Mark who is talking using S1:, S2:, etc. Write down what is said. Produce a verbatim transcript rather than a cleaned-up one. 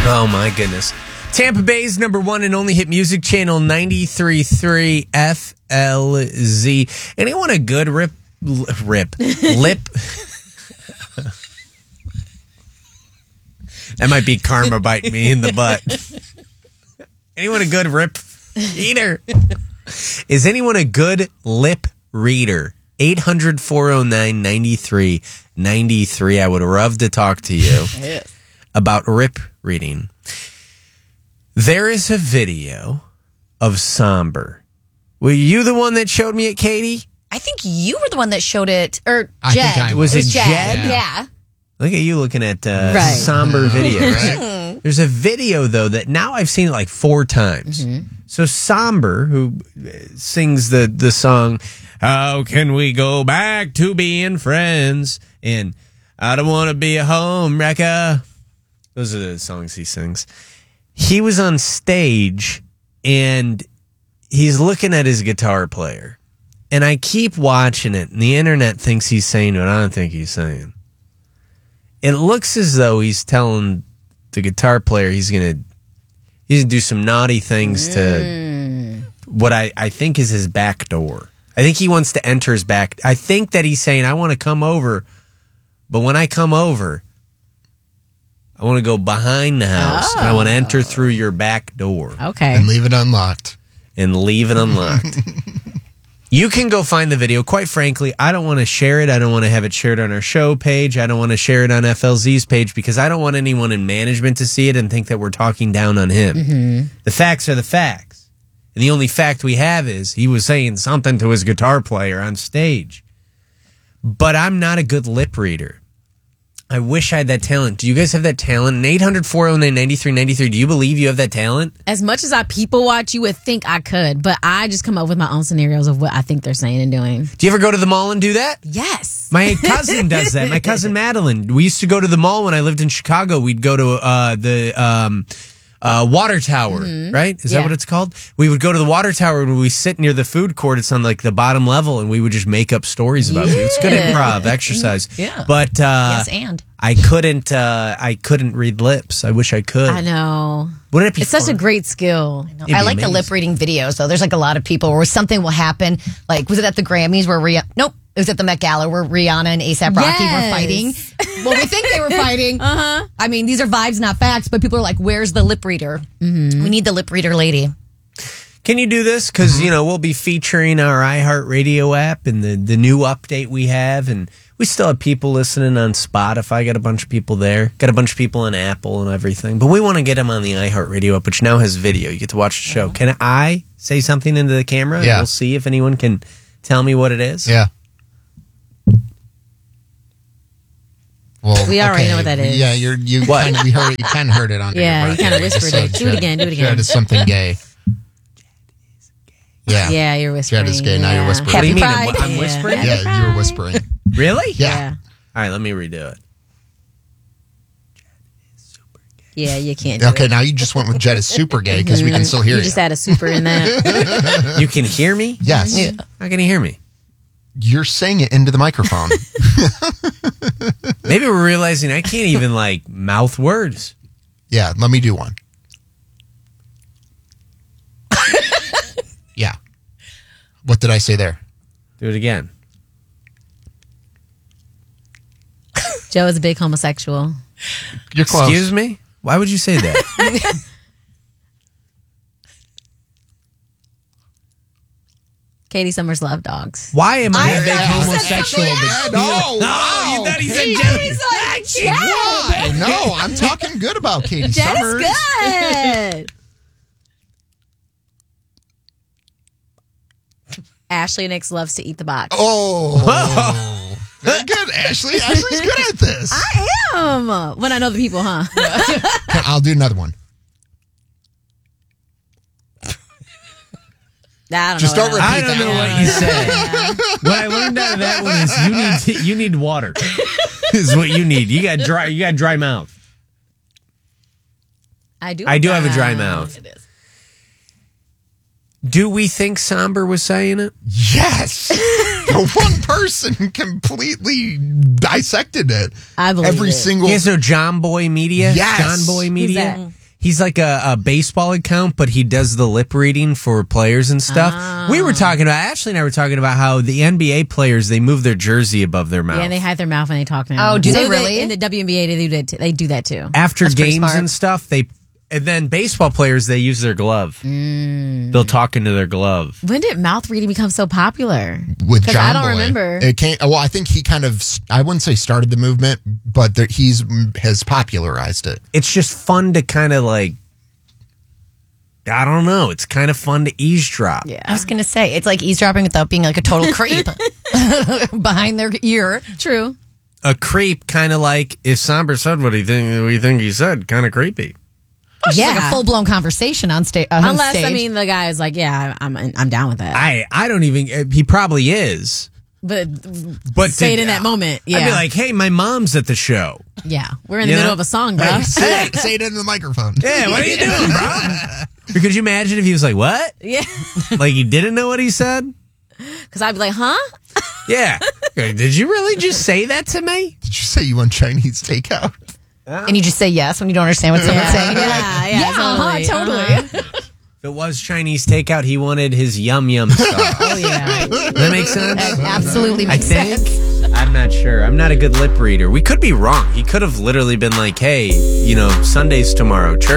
S1: Oh, my goodness. Tampa Bay's number one and only hit music channel, ninety-three point three F L Z. Anyone a good rip, rip, lip? That might be karma biting me in the butt. Anyone a good rip reader? Is anyone a good lip reader? eight hundred, four oh nine, ninety-three ninety-three. I would love to talk to you
S2: Yes.
S1: about rip reading. There is a video of Somber. Were you the one that showed me it, Katie?
S2: I think you were the one that showed it, or
S3: I
S2: Jed.
S3: think I
S1: Was it
S2: Jed?
S1: Jed?
S2: Yeah.
S1: Look at you looking at uh,
S2: Right.
S1: Somber video. Right? There's a video, though, that now I've seen it like four times.
S2: Mm-hmm.
S1: So Somber, who sings the, the song, "How can we go back to being friends?" and "I don't want to be a home wrecker." Those are the songs he sings. He was on stage, and he's looking at his guitar player. And I keep watching it, and the internet thinks he's saying what I don't think he's saying. It looks as though he's telling the guitar player he's gonna he's gonna do some naughty things to mm. what I, I think is his back door. I think he wants to enter his back. I think that he's saying, "I want to come over, but when I come over, I want to go behind the house,
S2: Oh.
S1: and I want to enter through your back door
S2: Okay.
S3: And leave it unlocked.
S1: and leave it unlocked." You can go find the video. Quite frankly, I don't want to share it. I don't want to have it shared on our show page. I don't want to share it on F L Z's page because I don't want anyone in management to see it and think that we're talking down on him. Mm-hmm. The facts are the facts. And the only fact we have is he was saying something to his guitar player on stage. But I'm not a good lip reader. I wish I had that talent. Do you guys have that talent? eight hundred, four oh nine, ninety-three ninety-three. Do you believe you have that talent?
S4: As much as I people watch, you would think I could, but I just come up with my own scenarios of what I think they're saying and doing.
S1: Do you ever go to the mall and do that?
S4: Yes.
S1: My cousin does that. My cousin Madeline. We used to go to the mall when I lived in Chicago. We'd go to uh, the um, uh, water tower, mm-hmm. right? Is
S4: yeah.
S1: that what it's called? We would go to the water tower and we sit near the food court. It's on like the bottom level, and we would just make up stories about
S4: yeah.
S1: it. It's good improv exercise.
S2: Yeah.
S1: But uh,
S2: yes, and
S1: I couldn't. Uh, I couldn't read lips. I wish I could.
S4: I know.
S1: Wouldn't it be?
S4: It's
S1: fun?
S4: such a great skill.
S2: I, I like
S1: amazing.
S2: the lip reading videos, though. There's like a lot of people where something will happen. Like, was it at the Grammys where Rihanna? Nope. It was at the Met Gala where Rihanna and A$AP Rocky
S4: Yes.
S2: were fighting. Well, we think they were fighting. Uh-huh. I mean, these are vibes, not facts, but people are like, where's the lip reader? Mm-hmm. We need the lip reader lady.
S1: Can you do this? Because, mm-hmm. you know, we'll be featuring our iHeartRadio app and the, the new update we have. And we still have people listening on Spotify. Got a bunch of people there. Got a bunch of people on Apple and everything. But we want to get them on the iHeartRadio app, which now has video. You get to watch the show. Can I say something into the camera?
S3: Yeah.
S1: And we'll see if anyone can tell me what it is.
S3: Yeah. Well,
S4: We already
S3: okay.
S4: know what that is.
S3: Yeah, you're you.
S1: What?
S3: Kind of, we heard. You kind of heard it on.
S4: Yeah,
S3: your
S4: you kind of whispered it. Do it again. Do it again.
S3: Jed is something gay. Yeah.
S4: Yeah, you're whispering.
S3: Jed is gay. Now
S4: yeah.
S3: you're whispering.
S1: What do you mean?
S2: Happy
S1: I'm,
S2: Pride.
S1: I'm
S4: Yeah.
S1: whispering?
S3: Yeah, you were whispering.
S1: Really?
S3: Yeah.
S4: Yeah.
S1: All right, let me redo it.
S4: Yeah, you can't do
S3: Okay,
S4: it.
S3: now you just went with Jed is super gay because we can still hear
S4: You
S3: you.
S4: just add a super in that.
S1: You can hear me?
S3: Yes.
S2: Yeah.
S1: How can you hear me?
S3: You're saying it into the microphone.
S1: Maybe we're realizing I can't even, like, mouth words.
S3: Yeah, let me do one. Yeah. What did I say there?
S1: Do it again.
S4: Joe is a big homosexual.
S3: You're close.
S1: Excuse me? Why would you say that?
S4: Katie Summers love dogs.
S1: Why am I, a big
S3: Yeah.
S1: homosexual?
S3: Yeah, no, wow.
S1: you thought he said
S3: Hey,
S1: Jed.
S3: Why? No, I'm talking good about Katie
S4: Jed
S3: Summers.
S4: is good. Ashley Nix loves to eat the box.
S3: Oh. Very good, Ashley. Ashley's good at this.
S4: I am. When I know the people, huh?
S3: I'll do another one.
S4: I don't
S3: Just
S4: know.
S3: don't
S4: what
S3: repeat
S1: I don't
S3: that
S1: know
S3: one.
S1: what you said. What I learned out of that one is you need you need water. Is what you need. You got dry. You got dry mouth.
S4: I do.
S1: I do have a dry mouth.
S2: It is.
S1: Do we think Somber was saying it?
S3: Yes. The one person completely dissected it.
S4: I believe
S3: Every
S4: it.
S3: single.
S1: You guys know John Boy Media?
S3: Yes.
S1: John Boy Media.
S4: that?
S1: He's like a, a baseball account, but he does the lip reading for players and stuff.
S4: Oh.
S1: We were talking about, Ashley and I were talking about how the N B A players, they move their jersey above their mouth.
S4: Yeah, they hide their mouth when they talk now.
S2: Oh, do they
S4: So
S2: really?
S4: in the W N B A, they do that. Too. They do that too.
S1: After
S2: That's pretty
S1: games
S2: smart.
S1: and stuff, they and then baseball players, they use their glove.
S4: Mm.
S1: They'll talk into their glove.
S4: When did mouth reading become so popular?
S3: With
S4: 'Cause
S3: John
S4: I don't
S3: Boy.
S4: remember.
S3: It can't. Well, I think he kind of. I wouldn't say started the movement, but there, he's has popularized it.
S1: It's just fun to kind of like, I don't know. It's kind of fun to eavesdrop.
S2: I
S4: Yeah,
S2: was going to say, it's like eavesdropping without being like a total creep behind their ear.
S4: true.
S1: A creep, kind of like if Somber said what he think we think he said, kind of creepy.
S2: It's
S4: Yeah.
S2: like a full blown conversation on, sta- uh, on
S4: Unless
S2: stage.
S4: I mean the guy is like, yeah, I'm I'm down with that.
S1: I I don't even. He probably is.
S4: but
S1: But
S4: say it
S1: to-
S4: in that moment. Yeah,
S1: I'd be like, hey, my mom's at the show.
S4: yeah, we're in the
S1: You
S4: middle
S1: know?
S4: of a song, bro.
S3: Hey, say, it, say it into the microphone.
S1: Yeah, what are you doing, bro? Or could you imagine if he was like, what?
S4: Yeah,
S1: Like he didn't know what he said?
S4: because I'd be like, huh?
S1: Yeah. Did you really just say that to me?
S3: Did you say you want Chinese takeout?
S2: and you just say yes when you don't understand what someone's saying.
S4: Yeah, yeah,
S2: Yeah, uh-huh,
S4: totally.
S2: totally.
S1: If it was Chinese takeout, he wanted his yum yum sauce.
S4: Oh yeah.
S1: Does that make sense?
S2: That absolutely
S1: I
S2: makes
S1: think.
S2: sense.
S1: I'm not sure. I'm not a good lip reader. We could be wrong. He could have literally been like, hey, you know, Sunday's tomorrow, church.